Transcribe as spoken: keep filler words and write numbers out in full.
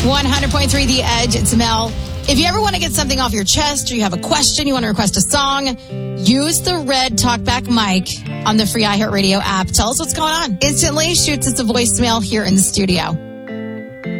one hundred point three The Edge. It's Mel. If you ever want to get something off your chest or you have a question, you want to request a song, use the red talkback mic on the free iHeartRadio app. Tell us what's going on. Instantly shoots us a voicemail here in the studio.